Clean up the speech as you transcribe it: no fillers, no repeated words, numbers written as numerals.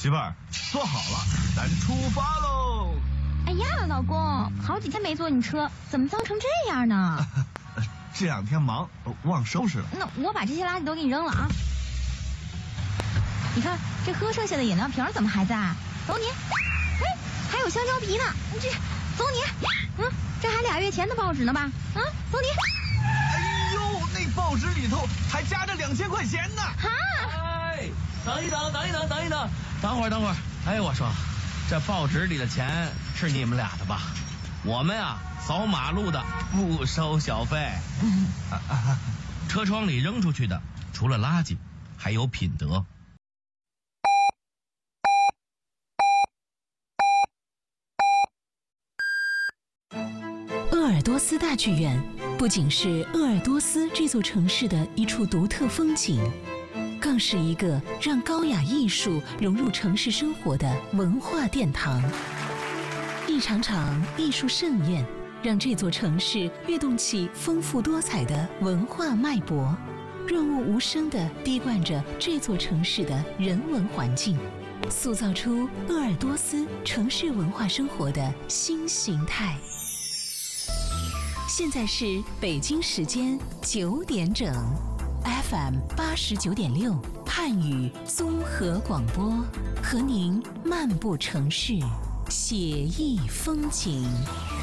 媳妇儿，坐好了，咱出发喽！ 哎呀，老公，好几天没坐你车，怎么脏成这样呢？ 这2天忙，忘收拾了。 那我把这些垃圾都给你扔了啊！你看这喝剩下的饮料瓶怎么还在？走你！哎，还有香蕉皮呢，这走你！这还2月前的报纸呢吧？走你！ 哎呦，那报纸里头还夹着2000块钱呢！ 哈！ 哎，等一等，等会儿。哎，我说，这报纸里的钱是你们俩的吧？我们啊，扫马路的不收小费。车窗里扔出去的，除了垃圾，还有品德。 鄂尔多斯大剧院不仅是鄂尔多斯这座城市的一处独特风景，更是一个让高雅艺术融入城市生活的文化殿堂。一场场艺术盛宴，让这座城市跃动起丰富多彩的文化脉搏，润物无声地滴灌着这座城市的人文环境，塑造出鄂尔多斯城市文化生活的新形态。现在是北京时间9点整 ，FM 89.6汉语综合广播，和您漫步城市，写意风景。